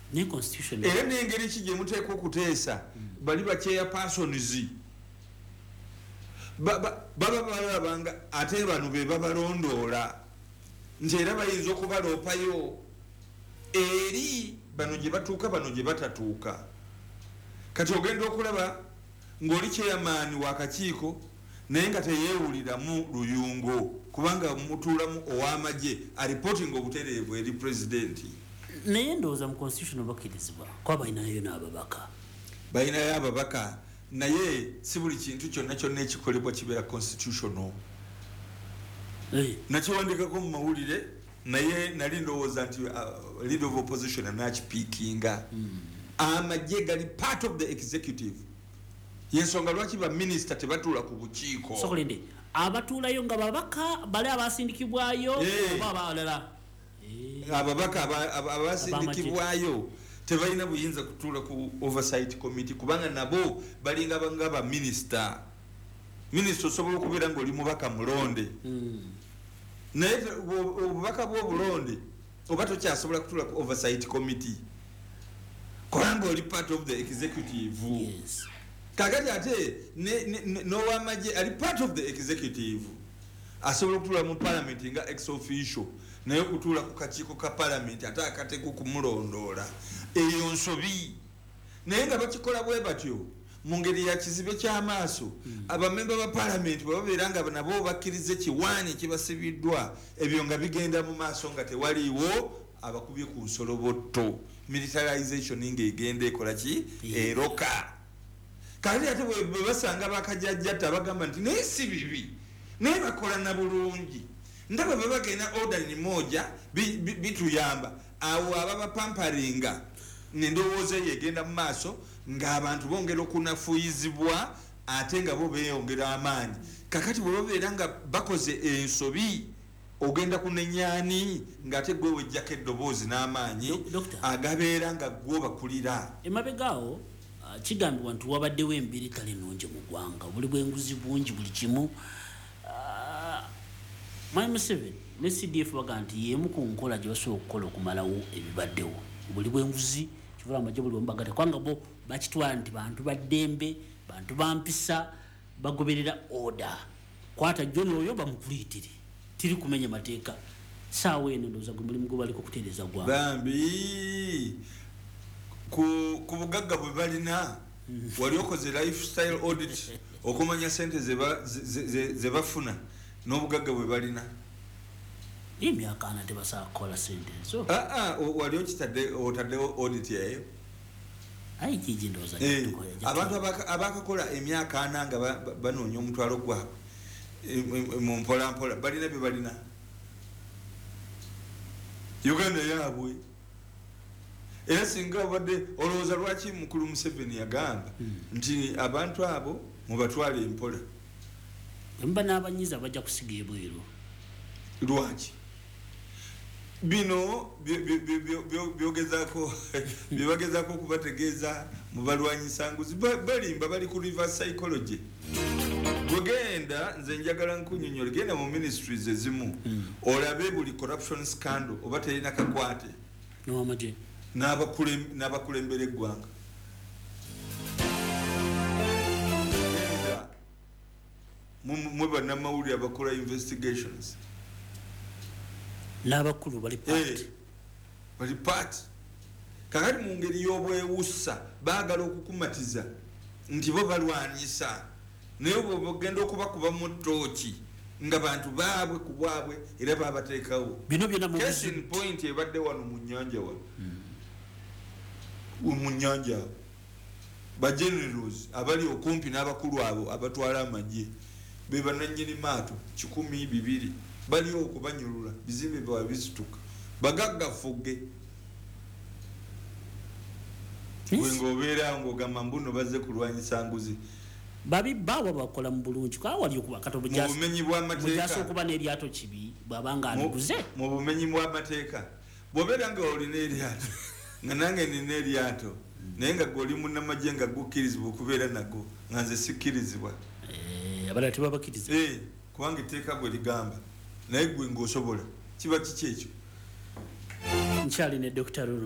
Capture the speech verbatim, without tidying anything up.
ne constitution era n'engeri ki gye muteekwa okuteesa bali ba chairpersons baba balabanga ate bano be babalondoola nti era bayinza okubaloopayo eri bano gye batuuka bano gye batatuuka. Kati ogenda okulaba ng'oli chairman w'akakiiko naye nga teyeewuliramu luyungo kubanga mutuulamu ow'amagye alipotinga obutereevu eri pulezidenti. naye ndowooza mu constitution bakkirizibwa kuba balinayo n'ababaka balinayo ababaka naye si buli kintu kyonna kyonna ekikolebwa kibeera constitutional. Nakiwandiikako mu mawulire naye nali ndowooza nti uh, leader of opposition anakipiikinga. Amagye gali part of the executive. Yensonga lwaki ba minister tebatuula ku bukiiko. Sokolinde abatuulayo nga babaka bali abasindikibwayo oba abalala. Ababaka abasindikibwayo tebalina buyinza kutuula ku oversight committee kubanga nabo balinga banga ba minister. Minister osobola okubeera ng'oli mubaka mulonde. Naye obubaka bw'obulonde oba tokyasobola kutuula ku oversight committee kubanga oli part of the executive. Yes. Kakati ate n'ow'amagye ali part of the executive asobola okutuula mu parliament nga ex officio naye okutuula ku kakiiko ka parliament ate akateeka okumulondoola eyo nsobi. Naye nga bakikola bwe batyo mu ngeri ya kizibe ky'amaaso abamemba ba parliament bwe babeera nga nabo bakkiriza ekiwaanyi ekibasibiddwa ebyo nga bigenda mu maaso nga tewaliiwo abakubye ku nsolobotto militarization ng'egenda ekola ki eroka. Kali ate bwe basanga bakajjajjatta bagamba nti naye si bibi naye bakola na bulungi ndaba bwe bagenda order ni moja bituyamba awo ababa pamparinga n'endowooza yegenda mu maaso ng'abantu bongera okunafuuyizibwa ate nga bo beeyongera amaanyi. Kakati bwe babeera nga bakoze ensobi ogenda kunenyaani ng'ate gwe wejjako eddoboozi n'amaanyi agabeera nga gwe bakulira. Emabegaawo kigambibwa nti wabaddewo embirikale ennungi mu ggwanga buli bw'enguzi bungi buli kimu. Mwami Museveni ne C D F baga nti y'emu ku nkola gye basobola okukola okumalawo ebibaddewo buli bw'enguzi kivula amagye buli bwembagate kubanga bo bakitwala nti bantu baddembe bantu bampisa bagoberera oda kwata John oyo bamukuliitire tiri kumenya mateeka saawa eno ndowooza gwe mulimu gwe baliko kutereeza ggwanga bambi ku ku bugagga bwe balina wali okoze lifestyle audit okumanya sente ze bafuna n'obugagga bwe balina emyaka ana tebasakola sente so ah ah wali okitadde otaddewo audit yayo ayi kiji ndowooza abantu abakakola emyaka ana nga banoonya omutwalo gwabwe mu mpola mpola balina bye balina Uganda yaabwe. Era singa obadde olowooza lwaki mukulu Museveni yagamba nti abantu abo mubatwale empola mba n'abanyiza bajja kusiga ebweru lwaki bino byogezaako byebagezaako okubategeeza mu balwanyisa nguzi balimba bali ku reverse psychology. Gwegenda nze njagala nkunyonyola genda mu ministries ezimu olabe buli corruption scandal oba terina kakwate n'amagye n'abakulembera eggwanga. Mwe bannamawulire abakola investigations n'abakulu bali part bali part kakati mu ngeri y'obwewussa baagala okukumatiza nti bo balwanyisa naye bw'ogenda okubakuba mu ttooki nga bantu baabwe ku bwabwe era baabateekawo. Bino byonna mu case in point ebadde wano mu nnyanja wano mu nnyanja ba generals abali okumpi n'abakulu abo abatwala amagye be bananyini maato kikumi bibiri bali okubanyulula bizimbe bwa bisituka bagaggafuge wengo obeera ng'ogamba mbuno bazze kulwanyisa nguzi babi bawa bakola mu bulungi kwa wali okuba katobo jasi mu bumenyi bw'amateeka mujasa okuba n'eryato kibi babanga aliguze mu bumenyi bw'amateeka bw'obeera nga olina eryato nga nange nina eryato naye nga gwe oli munnamagye nga gukkirizibwa okubeera nago nga nze sikkirizibwa abalala tebabakkiriza kubanga etteeka bwe ligamba naye gwe ng'osobola kiba kiki ekyo. Nkyali ne Doctor